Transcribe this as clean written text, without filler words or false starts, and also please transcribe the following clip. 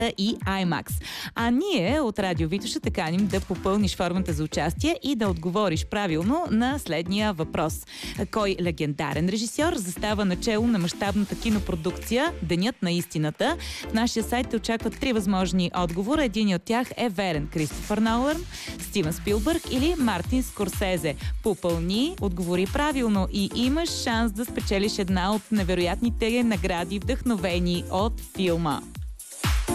и IMAX. А ние от Радио Витоша те каним да попълниш формата за участие и да отговориш правилно на следния въпрос. Кой легендарен режисьор застава начело на мащабната кинопродукция Денят на истината? В нашия сайт те очакват 3 възможни отговора. Един от тях е верен: Кристофър Нолан, Стивън Спилбърг или Мартин Скорсезе. Попълни, отговори правилно и имаш шанс да спечелиш една от невероятните награди, вдъхновени от филма.